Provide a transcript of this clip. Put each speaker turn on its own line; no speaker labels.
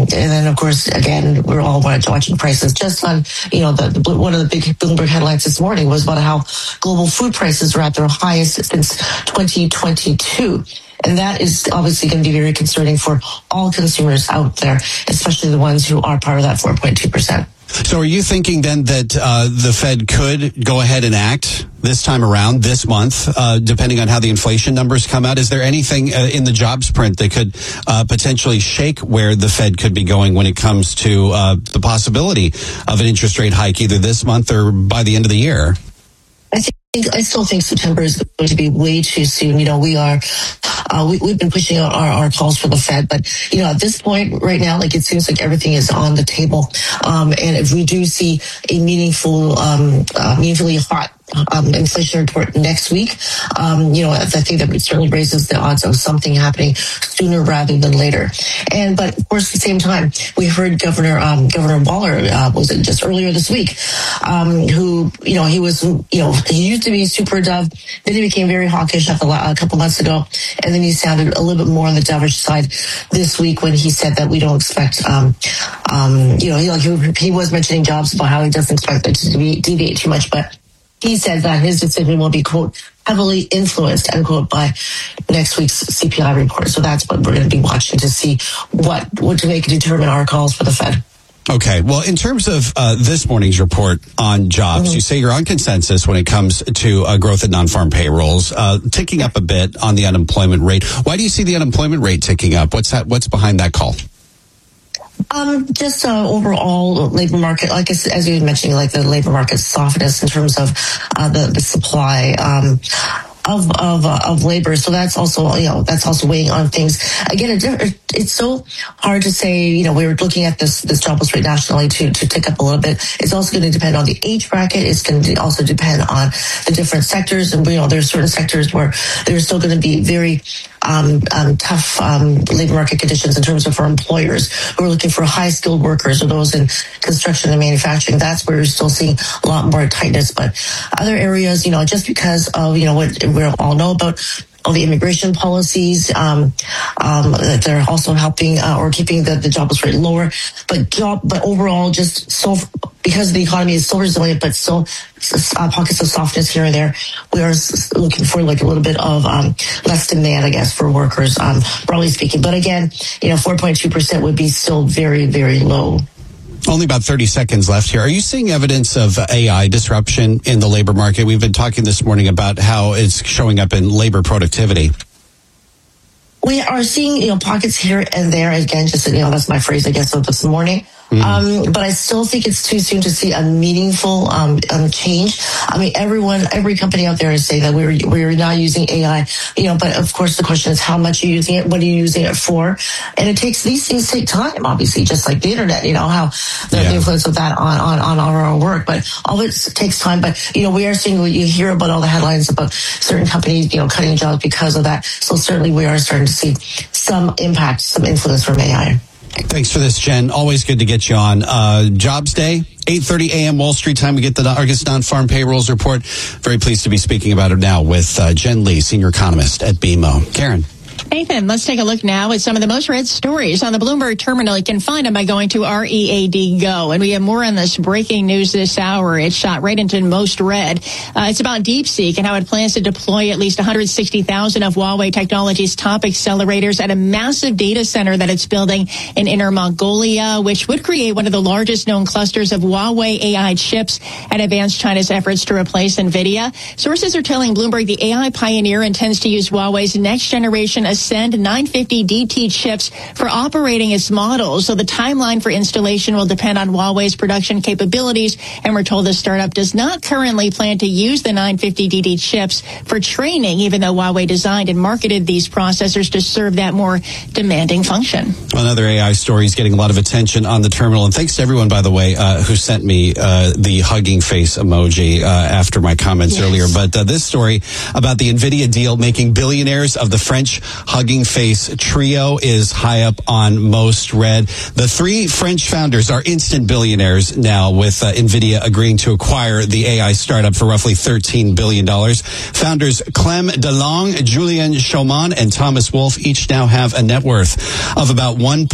And then, of course, again, we're all watching prices. Just on, one of the big Bloomberg headlines this morning was about how global food prices are at their highest since 2022. And that is obviously going to be very concerning for all consumers out there, especially the ones who are part of that 4.2%.
So are you thinking then that the Fed could go ahead and act this time around, this month, depending on how the inflation numbers come out? Is there anything in the jobs print that could potentially shake where the Fed could be going when it comes to the possibility of an interest rate hike either this month or by the end of the year?
I still think September is going to be way too soon. We've been pushing out our calls for the Fed, but, at this point right now, it seems like everything is on the table. And if we do see a meaningfully hot inflation report next week, I think that certainly raises the odds of something happening sooner rather than later. But of course, at the same time, we heard Governor Waller, was it just earlier this week, who, he used to be super dove, then he became very hawkish a couple months ago, and then he sounded a little bit more on the dovish side this week when he said that we don't expect, he was mentioning jobs about how he doesn't expect it to deviate too much, but he said that his decision will be, quote, heavily influenced, end quote, by next week's CPI report. So that's what we're going to be watching to see what to make determine our calls for the Fed.
Okay. Well, in terms of this morning's report on jobs, you say you're on consensus when it comes to growth in non-farm payrolls, ticking up a bit on the unemployment rate. Why do you see the unemployment rate ticking up? What's behind that call?
Just overall labor market, as you were mentioning, the labor market softness in terms of the supply of labor. So that's also weighing on things. Again, it's so hard to say, we were looking at this jobless rate nationally to tick up a little bit. It's also going to depend on the age bracket. It's going to also depend on the different sectors. And, there's certain sectors where there's still going to be very tough labor market conditions in terms of for employers who are looking for high-skilled workers or those in construction and manufacturing. That's where we're still seeing a lot more tightness. But other areas, just because of, what we all know about all the immigration policies, that they're also helping or keeping the jobless rate lower. But overall, just so because the economy is so resilient, but still pockets of softness here and there, we are looking for a little bit of less demand, I guess, for workers, broadly speaking. But again, 4.2% would be still very, very low.
Only about 30 seconds left here. Are you seeing evidence of AI disruption in the labor market? We've been talking this morning about how it's showing up in labor productivity.
We are seeing, pockets here and there. Again, just, that's my phrase, I guess, of this morning. But I still think it's too soon to see a meaningful change. I mean, every company out there is saying that we're not using AI, but of course the question is how much are you using it? What are you using it for? And these things take time, obviously, just like the internet, how the influence of that on our work. But all of it takes time. But, we are seeing, you hear about all the headlines about certain companies, cutting jobs because of that. So certainly we are starting to see some impact, some influence from AI.
Thanks for this, Jen. Always good to get you on. Jobs Day, 8:30 a.m. Wall Street time. We get the August non-farm payrolls report. Very pleased to be speaking about it now with Jen Lee, senior economist at BMO. Karen.
Nathan, let's take a look now at some of the most read stories on the Bloomberg terminal. You can find them by going to READ Go. And we have more on this breaking news this hour. It's shot right into most read. It's about DeepSeek and how it plans to deploy at least 160,000 of Huawei Technologies' top accelerators at a massive data center that it's building in Inner Mongolia, which would create one of the largest known clusters of Huawei AI chips and advance China's efforts to replace NVIDIA. Sources are telling Bloomberg the AI pioneer intends to use Huawei's next generation Ascend 950 DT chips for operating its models. So the timeline for installation will depend on Huawei's production capabilities. And we're told the startup does not currently plan to use the 950 DT chips for training, even though Huawei designed and marketed these processors to serve that more demanding function.
Another AI story is getting a lot of attention on the terminal. And thanks to everyone, by the way, who sent me the hugging face emoji after my comments earlier. But this story about the NVIDIA deal making billionaires of the French hugging face trio is high up on most read. The three French founders are instant billionaires now, with NVIDIA agreeing to acquire the AI startup for roughly $13 billion. Founders Clem DeLong, Julien Chaumont, and Thomas Wolfe each now have a net worth of about